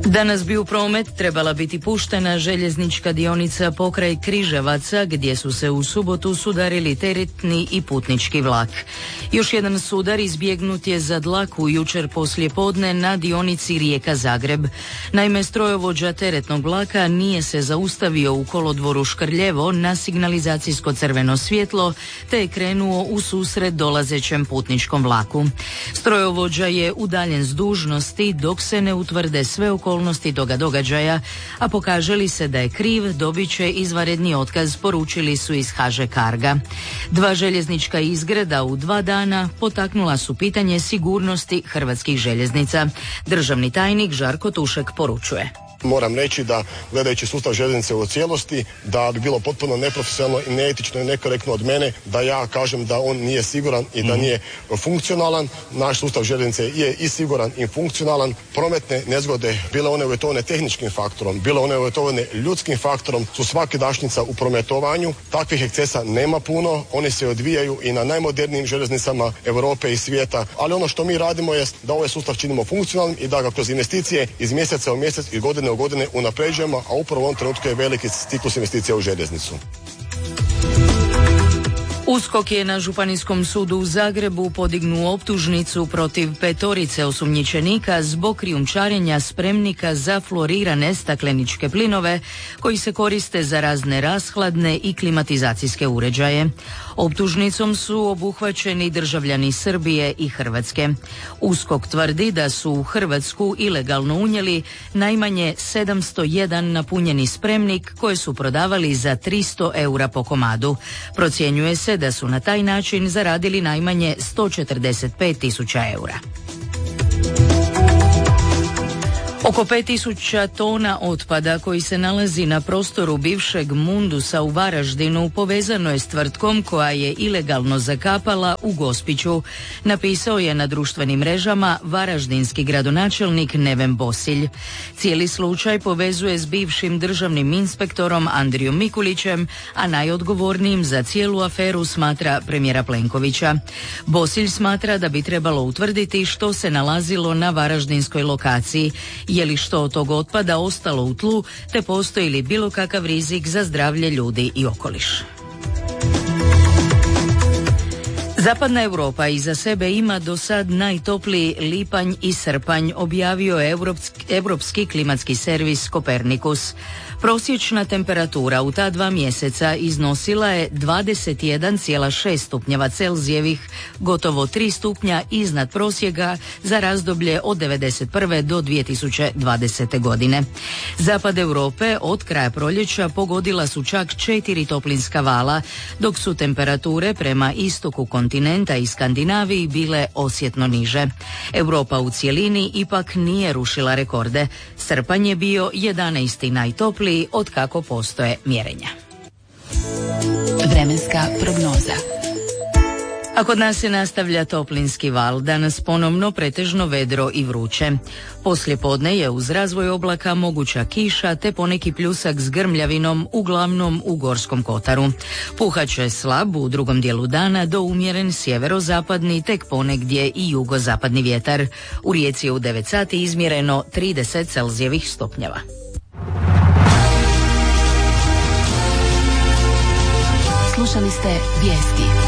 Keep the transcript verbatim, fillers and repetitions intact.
Danas bi u promet trebala biti puštena željeznička dionica pokraj Križevaca, gdje su se u subotu sudarili teretni i putnički vlak. Još jedan sudar izbjegnut je za dlaku jučer poslijepodne na dionici Rijeka-Zagreb. Naime, strojovođa teretnog vlaka nije se zaustavio u kolodvoru Škrljevo na signalizacijsko crveno svjetlo, te je krenuo u susret dolazećem putničkom vlaku. Strojovođa je udaljen s dužnosti dok se ne utvrde sve okolnosti toga događaja, a pokaže li se da je kriv, dobit će izvanredni otkaz, poručili su iz ha že Carga. Dva željeznička izgreda u dva dana potaknula su pitanje sigurnosti hrvatskih željeznica. Državni tajnik Žarko Tušek poručuje. Moram reći da, gledajući sustav željeznice u cijelosti, da bi bilo potpuno neprofesionalno i neetično i nekorektno od mene da ja kažem da on nije siguran i da nije funkcionalan. Naš sustav željeznice je i siguran i funkcionalan. Prometne nezgode, bile one uvjetovane tehničkim faktorom, bile one uvjetovane ljudskim faktorom, su svakidašnjica u prometovanju. Takvih ekscesa nema puno, oni se odvijaju i na najmodernijim željeznicama Europe i svijeta, ali ono što mi radimo jest da ovaj sustav činimo funkcionalnim i da ga kroz investicije iz mjeseca u mjesec i godine u godine unapređujemo, a upravo u ovom trenutku je veliki ciklus investicija u željeznicu. USKOK je na Županijskom sudu u Zagrebu podignuo optužnicu protiv petorice osumnjičenika zbog krijumčarenja spremnika za fluorirane stakleničke plinove koji se koriste za razne rashladne i klimatizacijske uređaje. Optužnicom su obuhvaćeni državljani Srbije i Hrvatske. USKOK tvrdi da su u Hrvatsku ilegalno unijeli najmanje sedamsto jedan napunjeni spremnik koje su prodavali za tristo eura po komadu. Procjenjuje se da su na taj način zaradili najmanje sto četrdeset pet tisuća eura. Oko pet tisuća tona otpada koji se nalazi na prostoru bivšeg Mundusa u Varaždinu povezano je s tvrtkom koja je ilegalno zakapala u Gospiću, napisao je na društvenim mrežama varaždinski gradonačelnik Neven Bosilj. Cijeli slučaj povezuje s bivšim državnim inspektorom Andrijom Mikulićem, a najodgovornijim za cijelu aferu smatra premijera Plenkovića. Bosilj smatra da bi trebalo utvrditi što se nalazilo na varaždinskoj lokaciji, je li što od tog otpada ostalo u tlu, te postoji li bilo kakav rizik za zdravlje ljudi i okoliš. Zapadna Europa iza sebe ima do sad najtopliji lipanj i srpanj, objavio je Europski, Europski klimatski servis Kopernikus. Prosječna temperatura u ta dva mjeseca iznosila je dvadeset jedan zarez šest stupnjeva Celzijevih, gotovo tri stupnja iznad prosjeka za razdoblje od devedeset prve do dvije tisuće dvadesete godine. Zapad Europe od kraja proljeća pogodila su čak četiri toplinska vala, dok su temperature prema istoku kontinenta i Skandinaviji bile osjetno niže. Europa u cjelini ipak nije rušila rekorde. Srpanj je bio jedanaesti najtopliji od kako postoje mjerenja. Vremenska prognoza. A kod nas se nastavlja toplinski val, danas ponovno pretežno vedro i vruće. Poslijepodne je uz razvoj oblaka moguća kiša te poneki pljusak s grmljavinom, uglavnom u Gorskom kotaru. Puhaće slab u drugom dijelu dana do umjeren sjeverozapadni, tek ponegdje i jugozapadni vjetar. U Rijeci je u devet sati izmjereno trideset Celzijevih stupnjeva. Slušali ste vijesti.